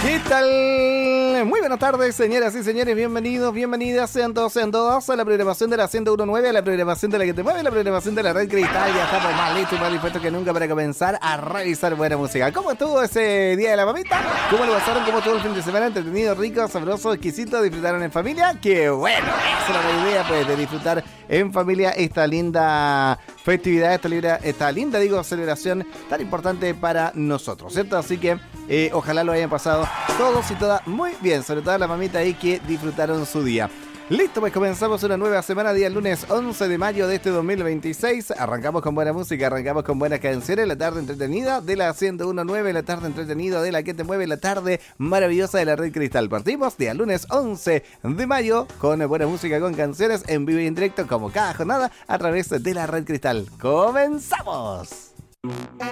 ¿Qué tal? Muy buenas tardes, señoras y señores, bienvenidos, bienvenidas, sean todos a la programación de la 101.9, a la programación de la que te mueve, la programación de la Red Cristal. Ya estamos más listos y más dispuestos que nunca para comenzar a realizar buena música. ¿Cómo estuvo ese día de la mamita? ¿Cómo lo pasaron? ¿Cómo estuvo el fin de semana? ¿Entretenido, rico, sabroso, exquisito? ¿Disfrutaron en familia? ¡Qué bueno! Esa era la idea, pues, de disfrutar en familia esta linda festividad, esta linda celebración tan importante para nosotros, ¿cierto? Así que ojalá lo hayan pasado todos y todas muy bien, sobre todo la mamita ahí que disfrutaron su día. Listo, pues comenzamos una nueva semana, día lunes 11 de mayo de este 2026. Arrancamos con buena música, arrancamos con buenas canciones, la tarde entretenida de la 101.9, la tarde entretenida de la que te mueve, la tarde maravillosa de la Red Cristal. Partimos día lunes 11 de mayo con buena música, con canciones en vivo y en directo como cada jornada a través de la Red Cristal. ¡Comenzamos!